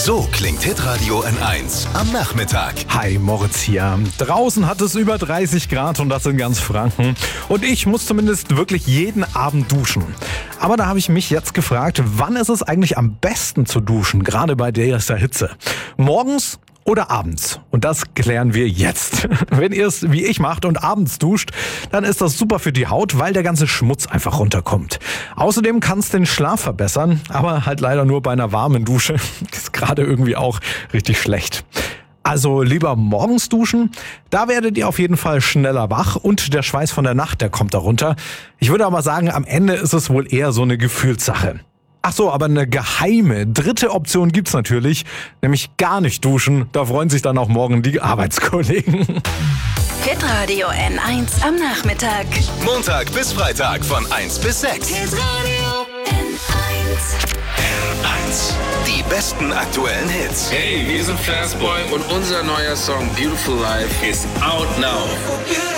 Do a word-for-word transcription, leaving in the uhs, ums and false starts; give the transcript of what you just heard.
So klingt Hitradio N eins am Nachmittag. Hi, Moritz hier. Draußen hat es über dreißig Grad und das in ganz Franken. Und ich muss zumindest wirklich jeden Abend duschen. Aber da habe ich mich jetzt gefragt, wann ist es eigentlich am besten zu duschen, gerade bei dieser Hitze? Morgens oder abends? Und das klären wir jetzt. Wenn ihr es wie ich macht und abends duscht, dann ist das super für die Haut, weil der ganze Schmutz einfach runterkommt. Außerdem kann es den Schlaf verbessern, aber halt leider nur bei einer warmen Dusche. Das ist gerade irgendwie auch richtig schlecht. Also lieber morgens duschen, da werdet ihr auf jeden Fall schneller wach und der Schweiß von der Nacht, der kommt da runter. Ich würde aber sagen, am Ende ist es wohl eher so eine Gefühlssache. Ach so, aber eine geheime dritte Option gibt's natürlich, nämlich gar nicht duschen. Da freuen sich dann auch morgen die Arbeitskollegen. Hitradio N eins am Nachmittag. Montag bis Freitag von eins bis sechs. Hitradio N eins. N eins. Die besten aktuellen Hits. Hey, wir sind Fastboy und unser neuer Song Beautiful Life ist out now.